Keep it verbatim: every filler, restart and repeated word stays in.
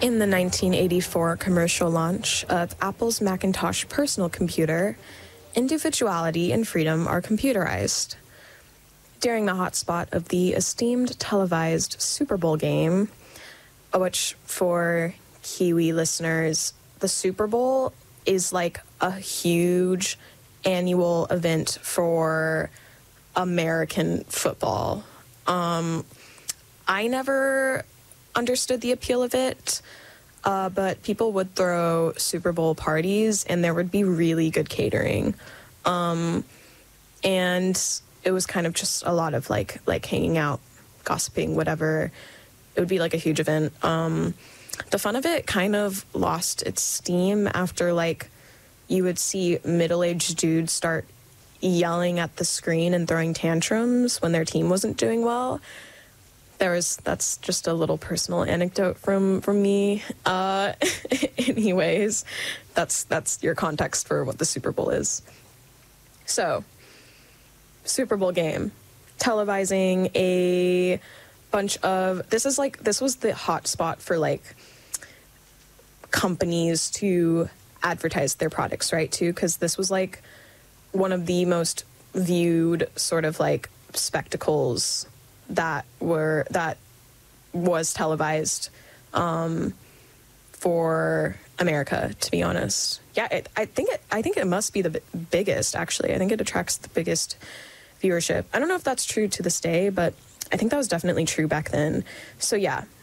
In the nineteen eighty-four commercial launch of Apple's Macintosh personal computer, individuality and freedom are computerized. During the hotspot of the esteemed televised Super Bowl game, which for Kiwi listeners, the Super Bowl is like a huge annual event for American football. Um, I never understood the appeal of it, uh, but people would throw Super Bowl parties and there would be really good catering. Um, and it was kind of just a lot of like, like hanging out, gossiping, whatever. It would be like a huge event. Um, the fun of it kind of lost its steam after like you would see middle-aged dudes start yelling at the screen and throwing tantrums when their team wasn't doing well. There was, that's just a little personal anecdote from, from me. Uh, anyways, that's, that's your context for what the Super Bowl is. So, Super Bowl game, televising a bunch of, this is like, this was the hot spot for like companies to advertise their products, right, too, because this was like one of the most viewed sort of like spectacles that were that was televised um, for America, to be honest. Yeah, it, I think it. I think it must be the b- biggest. Actually, I think it attracts the biggest viewership. I don't know if that's true to this day, but I think that was definitely true back then. So yeah,